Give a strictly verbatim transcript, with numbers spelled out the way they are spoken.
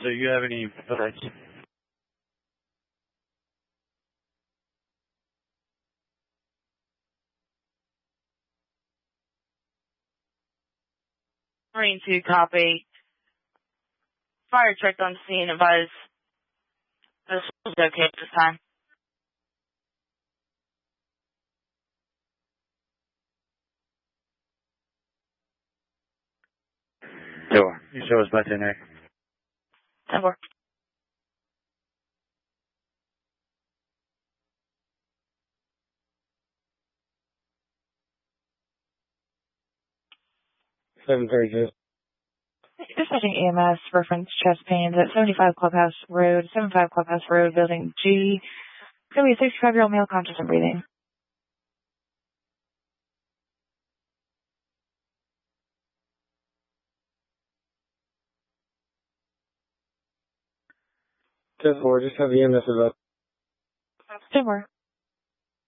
Do you have any photos? Marine two, copy. Fire truck on scene, advise. This is okay at this time. Sure. You show us by ten A. ten four. seven thirty-two. Dispatching E M S, reference chest pains at seventy-five Clubhouse Road, seventy-five Clubhouse Road, Building G. It's going to be a sixty-five-year-old male conscious and breathing. ten four, just have the E M S about. ten four.